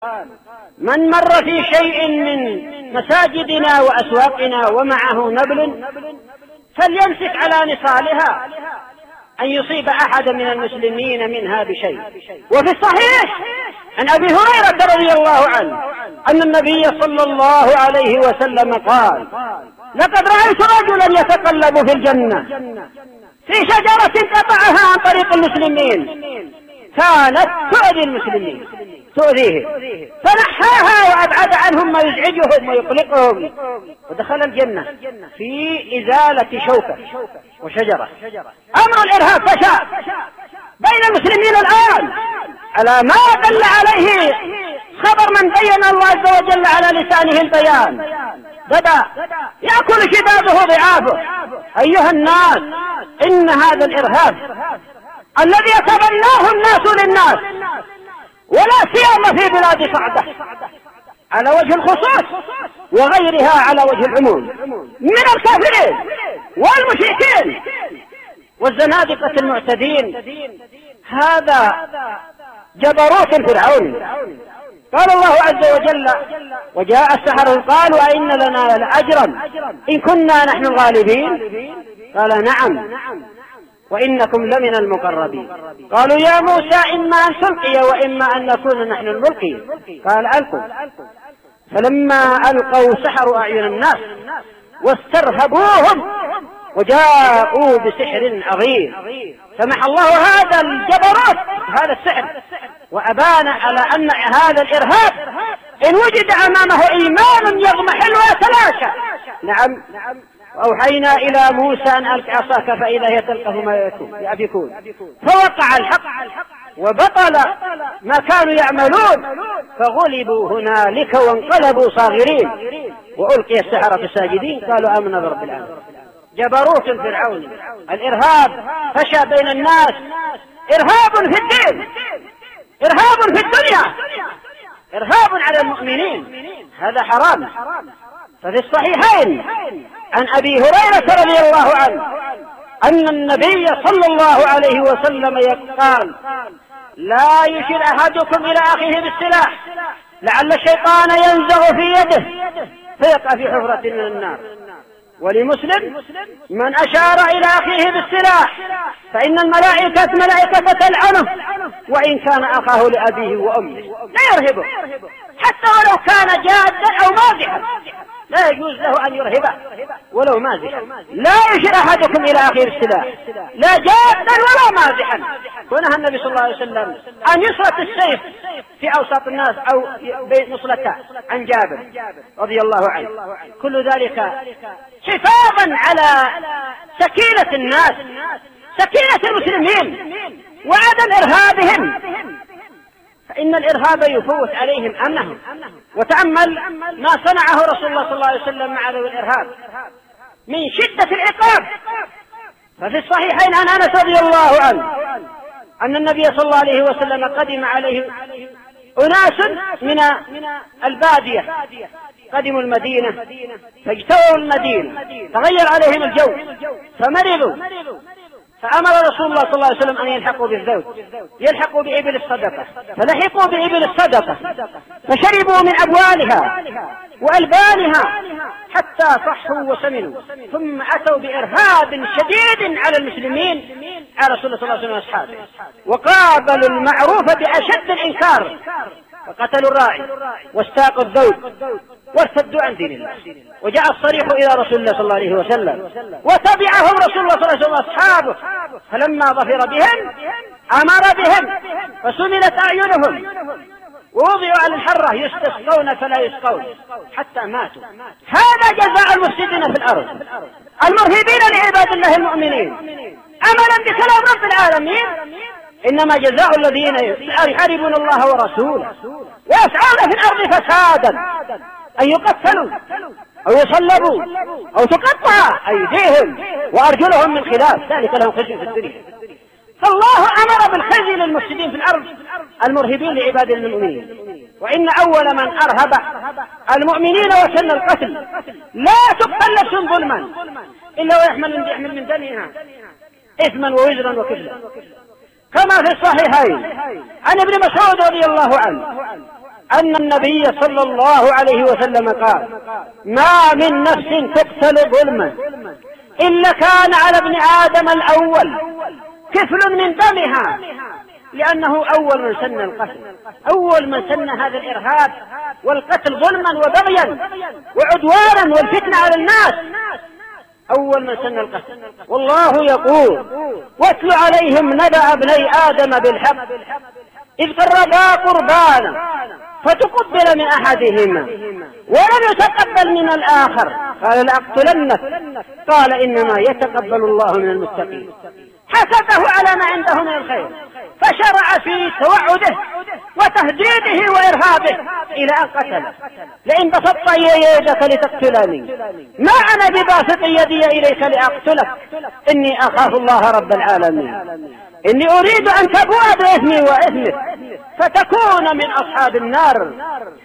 من مر في شيء من مساجدنا وأسواقنا ومعه نبل فليمسك على نصالها أن يصيب أحد من المسلمين منها بشيء. وفي الصحيح عن أبي هريرة رضي الله عنه أن النبي صلى الله عليه وسلم قال: لقد رأيت رجلا يتقلب في الجنة في شجرة قطعها عن طريق المسلمين كانت تؤذي المسلمين تؤذيهم فنحاها وأبعد عنهم ما يزعجهم ويقلقهم ودخل الجنة في إزالة شوكة وشجرة. أمر الإرهاب فشى بين المسلمين الآن على ما دل عليه خبر من بين الله عز وجل على لسانه البيان. بدأ يأكل شبابه ضعافه. أيها الناس، إن هذا الإرهاب الذي يتبناه الناس للناس ولا سيما في بلاد صعدة على وجه الخصوص وغيرها على وجه العموم من الكافرين والمشركين والزنادقة المعتدين، هذا جبروت فرعوني. قال الله عز وجل: وجاء السحرة قالوا أئن لنا لأجرا إن كنا نحن الغالبين. قال: نعم وإنكم لمن المقربين. قالوا: يا موسى إما أن تلقي وإما أن نكون نحن الملقي. قال: ألقوا. فلما ألقوا سحروا أعين الناس واسترهبوهم وجاءوا بسحر عظيم. سمح الله هذا الجبروت هذا السحر وأبان على أن هذا الإرهاب إن وجد أمامه إيمان يضمحل ويتلاشى. نعم. وأوحينا إلى موسى أن ألق عصاك فإذا هي تلقف ما يأفكون. فوقع الحق وبطل ما كانوا يعملون فغلبوا هنالك وانقلبوا صاغرين وألقي السحرة الساجدين قالوا آمنا برب العالمين. جبروت فرعوني. الإرهاب فشى بين الناس، إرهاب في الدين، إرهاب في الدنيا، إرهاب على المؤمنين، هذا حرام. ففي الصحيحين عن أبي هريرة رضي الله عنه أن النبي صلى الله عليه وسلم قال: لا يشر أحدكم إلى أخيه بالسلاح لعل الشيطان ينزغ في يده فيقع في حفرة من النار. ولمسلم: من أشار إلى أخيه بالسلاح فإن الملائكة تلعنه وإن كان أخاه لأبيه وأمه. لا يرهبه حتى ولو كان جادا أو مازحا، لا يجوز له أن يرهبه ولو مازحا. لا يشير أحدكم إلى أخيه بالسلاح لا جادا ولا مازحا. ونهى النبي صلى الله عليه وسلم أن يسرط السيف في أوساط الناس أو بمصلته عن جابر رضي الله عنه. كل ذلك حفاظا على سكينة الناس، سكينة المسلمين وعدم إرهابهم، فإن الإرهاب يفوت عليهم أمنهم. وتأمل ما صنعه رسول الله صلى الله عليه وسلم مع ذوي الإرهاب من شدة العقاب. ففي الصحيحين عن أنس رضي الله عنه أن النبي صلى الله عليه وسلم قدم عليه أناس من البادية، قدموا المدينة فاجتووا المدينة تغير عليهم الجو فمرضوا، فأمر رسول الله صلى الله عليه وسلم أن يلحقوا بالزوج، يلحقوا بإبل الصدقة، فلحقوا بإبل الصدقة فشربوا من أبوالها وألبانها حتى صحوا وسمنوا، ثم أتوا بإرهاب شديد على المسلمين على رسول الله صلى الله عليه وسلم وأصحابه، وقابلوا المعروف بأشد الإنكار، فقتلوا الراعي واستاقوا الزوج وارتدوا عن دين الله. وجاء الصريح إلى رسول الله صلى الله عليه وسلم وتبعهم رسول الله صلى الله عليه وسلم وأصحابه، فلما ظفر بهم أمر بهم فسملت أعينهم ووضعوا على الحرة يستسقون فلا يسقون حتى ماتوا. هذا جزاء المفسدين في الأرض المرهبين لعباد الله المؤمنين عملا بكلام رب العالمين. إنما جزاء الذين يحاربون الله ورسوله ويسعون في الأرض فسادا أن يقتلوا أو يصلبوا أو تقطع أيديهم وأرجلهم من خلاف، ذلك لهم خزي في الدنيا. فالله أمر بالخزي للمفسدين في الأرض المرهبين لعباد المؤمنين. وإن أول من أرهب المؤمنين وسن القتل لا تقتل نفس ظلما إلا ويحمل من دمها إثما ووزرا وكفلا، كما في الصحيحين عن ابن مسعود رضي الله عنه أن النبي صلى الله عليه وسلم قال: ما من نفس تقتل ظلما إلا كان على ابن آدم الأول كفل من دمها، لأنه أول من سن القتل، أول من سن هذا الإرهاب والقتل ظلما وبغيا وعدوانا والفتنة على الناس، أول من سن القتل. والله يقول: واتل عليهم نبأ ابني آدم بالحق إذ قربا قربانا فتقبل من أحدهما ولم يتقبل من الآخر قال: لأقتلنك، قال: إنما يتقبل الله من المتقين. حسده على ما عنده من الخير، فشرع في توعده وتهديده وإرهابه إلى أن قتله: لئن بسطت يدك لتقتلني ما أنا بباسط يدي إليك لأقتلك، إني أخاف الله رب العالمين، إني أريد أن تبوء بإثمي وإثمك فتكون من أصحاب النار،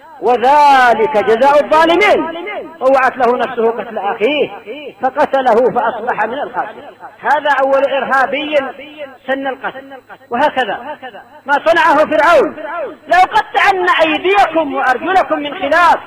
وذلك جزاء الظالمين. طوعت له نفسه قتل أخيه فقتله فأصبح من الخاسرين. هذا أول إرهابي سن القتل. وهكذا ما صنعه فرعون: لأقطعن أيديكم وأرجلكم من خلاف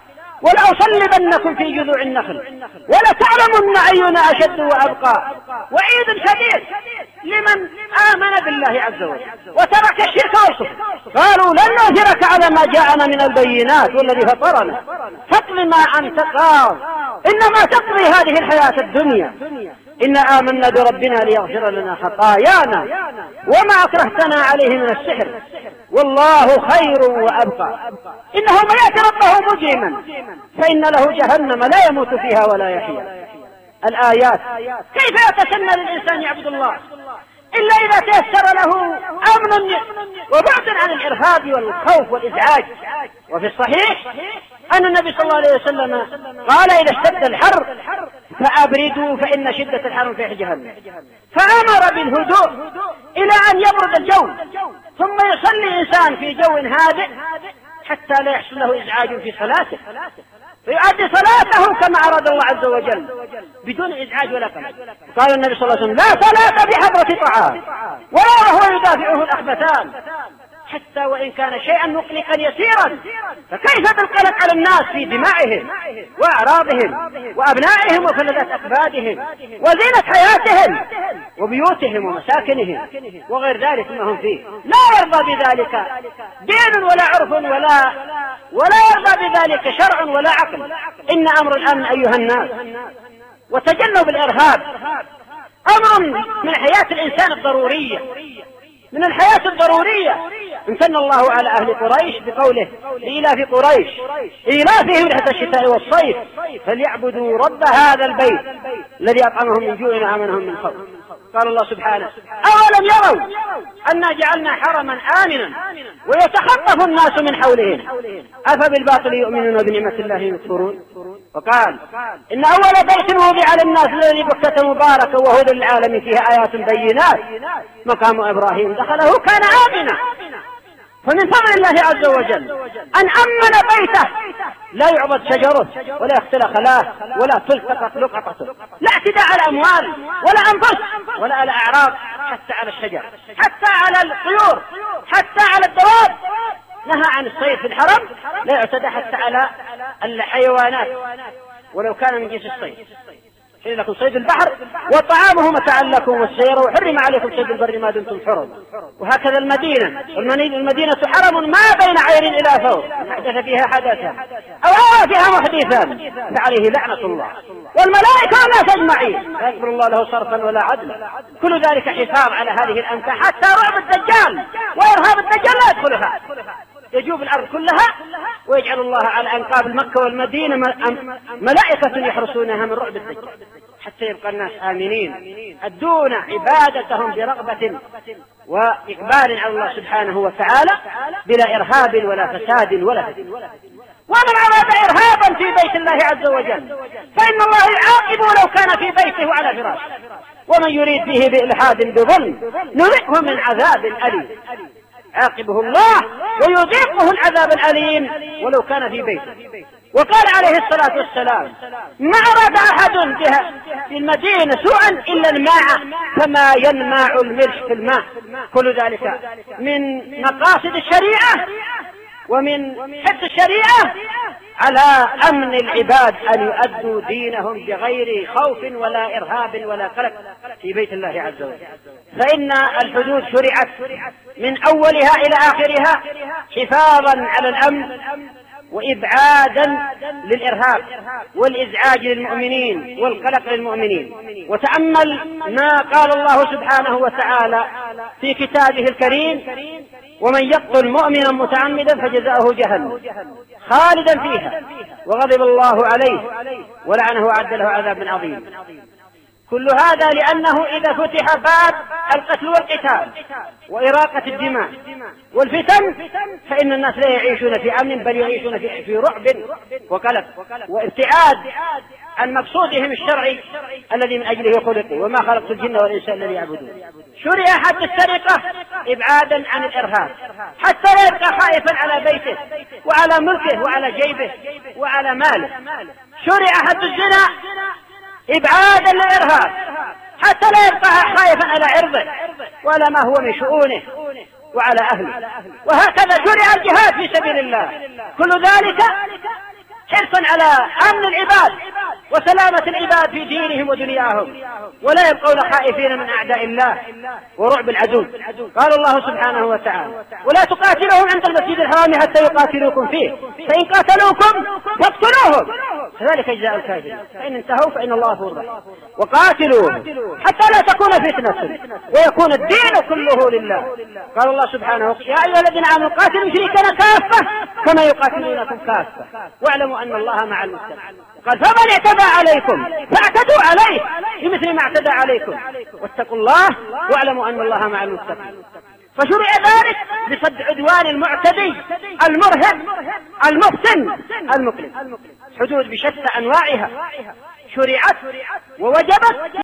ولأصلبنكم في جذوع النخل ولتعلمن أينا أشد وأبقى. وعيد شديد لمن آمن بالله عز وجل وترك الشرك والكفر. قالوا: لن نؤثرك على ما جاءنا من البينات والذي فطرنا فاقض ما أنت قاض إنما تقضي هذه الحياة الدنيا إنا آمنا بربنا ليغفر لنا خطايانا وما أكرهتنا عليه من السحر والله خير وأبقى. إنه من يأتي ربه مجرما فإن له جهنم لا يموت فيها ولا يحيا. الآيات. كيف يتسنى للإنسان يعبد الله إلا إذا تيسر له أمن وبعد عن الإرهاب والخوف والإزعاج. وفي الصحيح أن النبي صلى الله عليه وسلم قال: إذا اشتد الحر فأبردوا فإن شدة الحر في جهنم. فأمر بالهدوء إلى أن يبرد الجو، ثم يصلي إنسان في جو هادئ حتى لا يحصل له إزعاج في صلاته، فيؤدي صلاته كما أراد الله عز وجل بدون إزعاج ولا قلق. قال النبي صلى الله عليه وسلم: لا صلاة بحضرة طعام ولا وهو يدافعه الأخبثان، حتى وإن كان شيئا مقلقا يسيرا، فكيف بالقلق على الناس في دمائهم وأعراضهم وأبنائهم وفلذات أكبادهم وزينة حياتهم وبيوتهم ومساكنهم وغير ذلك ما هم فيه. لا يرضى بذلك دين ولا عرف ولا يرضى بذلك شرع ولا عقل. إن أمر الأمن أيها الناس وتجنب الإرهاب أمر من حياة الإنسان الضرورية، من الحياة الضرورية. امتن الله على أهل قريش بقوله: لإيلاف قريش إيلافهم رحلة الشتاء والصيف فليعبدوا رب هذا البيت الذي أطعمهم من جوع وآمنهم من خوف. قال الله سبحانه: أولم يروا أنا جعلنا حرما آمنا ويتخطف الناس من حولهم أفبالباطل يؤمنون بنعمة الله يكفرون. وقال: إن أول بيت وضع للناس الذي بكة مباركة وهدى للعالمين فيها آيات بينات مقام إبراهيم دخله كان آمنا. فمن فضل الله عز وجل أن أمن بيته لا يعبد شجره ولا يختل خلاه ولا تلتقط لقطته، لا اعتداء على الأموال ولا أنفس ولا على أعراض، حتى على الشجر، حتى على الطيور، حتى على الدواب. نهى عن الصيد في الحرم، لا يعتدى حتى على الحيوانات ولو كان من جنس الصيد. حين لكم صيد البحر وطعامه متاعا لكم والسير وحرم عليكم صيد البر ما دمتم حرم. وهكذا المدينة حرم ما بين عير إلى فوق، حدث فيها حدثا أو أوى فيها محدثا فعليه لعنة الله والملائكة والناس أجمعين لا يقبل الله له صرفا ولا عدلا. كل ذلك حفاظ على هذه الأمكنة، حتى رعب الدجال وإرهاب الدجال لا يدخلها، يجوب الأرض كلها ويجعل الله على أنقاب مكة والمدينة ملائكة يحرسونها من رعب الدجال حتى يبقى الناس آمنين أدون عبادتهم برغبة وإقبال على الله سبحانه وتعالى بلا إرهاب ولا فساد ولا فتنة. ومن أراد إرهابا في بيت الله عز وجل فإن الله يعاقب لو كان في بيته على فراشه، ومن يريد به بإلحاد بظلم نذقه من عذاب أليم. عاقبه الله ويذيقه العذاب الأليم ولو كان في بيته. وقال عليه الصلاة والسلام: ما أراد أحد بها في المدينة سوءا إلا الماء كما ينماع الملح في الماء. كل ذلك من مقاصد الشريعة ومن حفظ الشريعة على أمن العباد أن يؤدوا دينهم بغير خوف ولا إرهاب ولا قلق في بيت الله عز وجل. فإن الحدود شرعت من أولها إلى آخرها حفاظا على الأمن وإبعادا للإرهاب والإزعاج للمؤمنين والقلق للمؤمنين. وتأمل ما قال الله سبحانه وتعالى في كتابه الكريم: ومن يقتل مؤمنا متعمدا فجزاؤه جهنم خالدا فيها وغضب الله عليه ولعنه وأعد له عذابا عظيما. كل هذا لأنه إذا فتح باب القتل والقتال وإراقة الدماء والفتن فإن الناس لا يعيشون في أمن، بل يعيشون في رعب وقلق وابتعاد عن مقصودهم الشرعي الذي من أجله خلقوا: وما خلقت الجن والإنس إلا ليعبدون. شرع حد السرقة إبعادا عن الإرهاب حتى لا يبقى خائفا على بيته وعلى ملكه وعلى جيبه وعلى ماله. شرع حد الزنا إبعادا للإرهاب حتى لا يبقى خائفا على عرضه ولا ما هو من شؤونه وعلى أهله. وهكذا شرع الجهاد في سبيل الله، كل ذلك حرصا على أمن العباد وسلامة العباد في دينهم ودنياهم، ولا يبقون خائفين من أعداء الله ورعب العدو. قال الله سبحانه وتعالى: ولا تقاتلوهم عند المسجد الحرام حتى يقاتلوكم فيه فإن قاتلوكم فاقتلوهم كذلك جزاء الكافرين فإن انتهوا فإن الله غفور رحيم. وقاتلوهم حتى لا تكون فتنة ويكون الدين كله لله. قال الله سبحانه: يا أيها الذين آمنوا قاتلوا المشركين كافة كما يقاتلونكم كافة واعلموا أن الله مع المتقين. قال: فمن اعتدى عليكم فاعتدوا عليه بمثل ما اعتدى عليكم واتقوا الله واعلموا أن الله مع المتقين. فشرع ذلك بصد عدوان المعتدي المرهب المفتن المقلق. حدود بشتى أنواعها شرعت ووجبت